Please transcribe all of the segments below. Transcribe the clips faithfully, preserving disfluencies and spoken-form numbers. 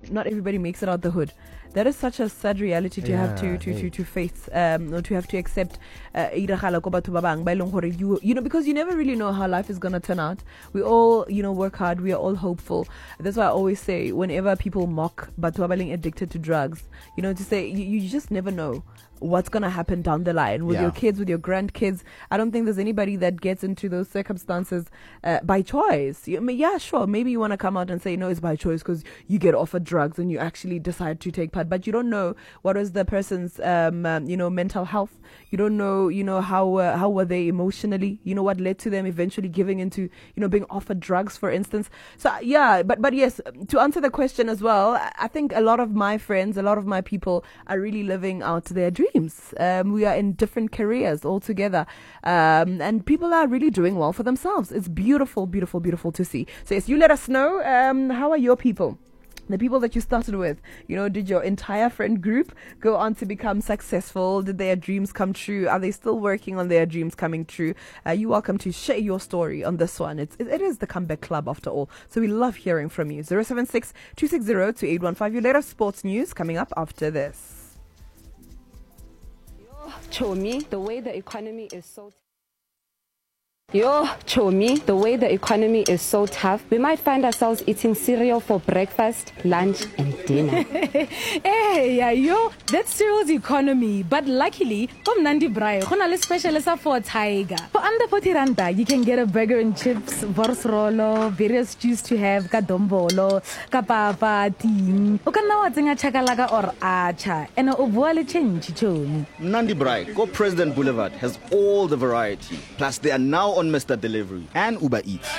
not everybody makes it out the hood. That is such a sad reality to Yeah, have to to, hey. to to face, um, or to have to accept. Uh, you you know, because you never really know how life is gonna turn out. We all, you know, work hard. We are all hopeful. That's why I always say, whenever people mock batu ba being addicted to drugs, you know, to say you, you just never know what's going to happen down the line with Yeah. your kids, with your grandkids. I don't think there's anybody that gets into those circumstances uh, by choice. You, I mean, yeah, sure, maybe you want to come out and say, no, it's by choice because you get offered drugs and you actually decide to take part, but you don't know what was the person's, um, um, you know, mental health. You don't know, you know, how uh, how were they emotionally, you know, what led to them eventually giving into, you know, being offered drugs, for instance. So, yeah, but, but yes, to answer the question as well, I- I think a lot of my friends, a lot of my people are really living out their dreams. Um, we are in different careers altogether, um, and people are really doing well for themselves. It's beautiful, beautiful, beautiful to see. So yes, you let us know, um, how are your people? The people that you started with, you know, did your entire friend group go on to become successful? Did their dreams come true? Are they still working on their dreams coming true? Uh, you're welcome to share your story on this one. It's, it, it is the Comeback Club after all. So we love hearing from you. zero seven six, two six zero, two eight one five. Your latest sports news coming up after this. Chomi, the way the economy is so Yo, Chomi, the way the economy is so tough, we might find ourselves eating cereal for breakfast, lunch, and dinner. Hey, yeah, yo, that's cereal's economy. But luckily, from Nandi Brai, a specialist for Tiger. For under forty randa, you can get a burger and chips, bors rolo, various juice to have, kadombolo, kapapa, ting. O kana wa tsenga chakalaka or acha, and o bua le change, Chomi. Nandi Brai, Go President Boulevard has all the variety. Plus, they are now on Mister Delivery and Uber Eats.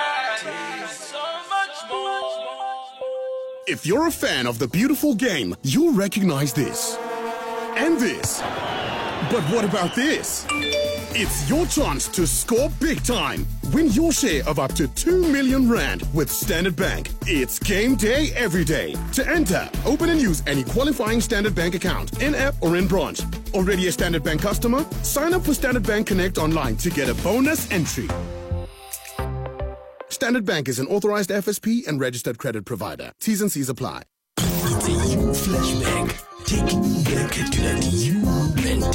If you're a fan of the beautiful game, you'll recognize this. And this. But what about this? It's your chance to score big time. Win your share of up to two million rand with Standard Bank. It's game day every day. To enter, open and use any qualifying Standard Bank account, in-app or in branch. Already a Standard Bank customer? Sign up for Standard Bank Connect online to get a bonus entry. Standard Bank is an authorized F S P and registered credit provider. T's and C's apply. It's a U flashback. Taking you back to that U moment.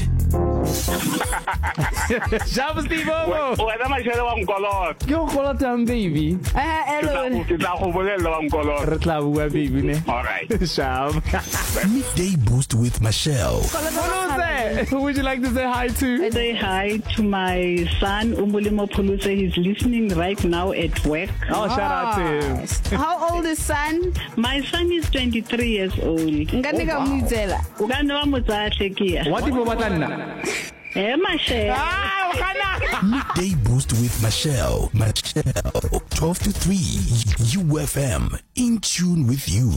Sharp Steve Omo. Wena mashele wa mkololo. Ke o gola tang baby. Eh, hello. Ke tla go bolella wa mkololo. Re tla bua baby ne. All right. Sharp. Midday Boost with Michelle. Who would you like to say hi to? Say hi to my son, Umulimo Puluse. He's listening right now at work. Oh, shout out to him. How old is son? My son is twenty-three years old. Nganika umuzela. Ukane wa motsahle ke. What do you want to Eh, Michelle. Midday Boost with Michelle. Michelle, twelve to three. U F M. In tune with you.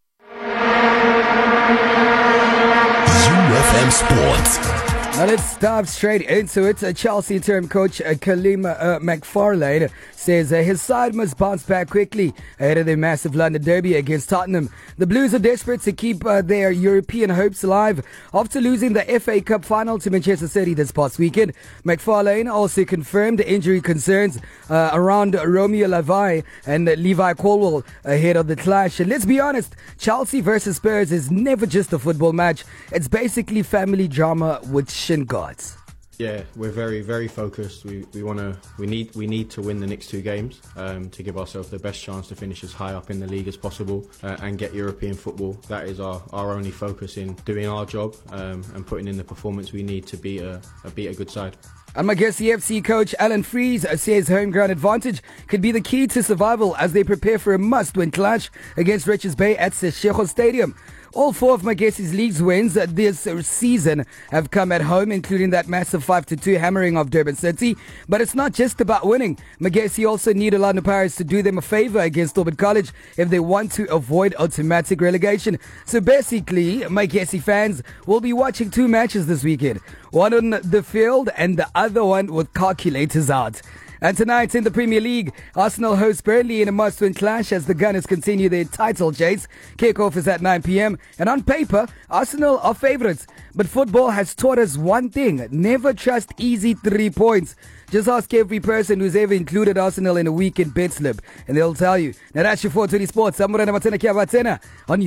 U F M Sports. Now let's dive straight into it. Uh, Chelsea interim coach uh, Kalima uh, McFarlane says uh, his side must bounce back quickly ahead of their massive London derby against Tottenham. The Blues are desperate to keep uh, their European hopes alive after losing the F A Cup final to Manchester City this past weekend. McFarlane also confirmed injury concerns uh, around Romeo Lavai and Levi Colwill ahead of the clash. And let's be honest, Chelsea versus Spurs is never just a football match. It's basically family drama with shin guards. Yeah, we're very, very focused. We we want to, we need, we need to win the next two games um, to give ourselves the best chance to finish as high up in the league as possible uh, and get European football. That is our, our only focus in doing our job um, and putting in the performance we need to beat a, a beat a good side. And my guest, the F C coach Alan Fries, says home ground advantage could be the key to survival as they prepare for a must-win clash against Richards Bay at Seshego Stadium. All four of Magesi's league's wins this season have come at home, including that massive five to two hammering of Durban City. But it's not just about winning. Magesi also need Orlando Pirates to do them a favour against Auburn College if they want to avoid automatic relegation. So basically, Magesi fans will be watching two matches this weekend. One on the field and the other one with calculators out. And tonight in the Premier League, Arsenal host Burnley in a must-win clash as the Gunners continue their title chase. Kickoff is at nine p.m. And on paper, Arsenal are favourites. But football has taught us one thing: never trust easy three points. Just ask every person who's ever included Arsenal in a weekend bet slip, and they'll tell you. Now that's your four twenty Sports. I'm Morena Matena Kia Vatena on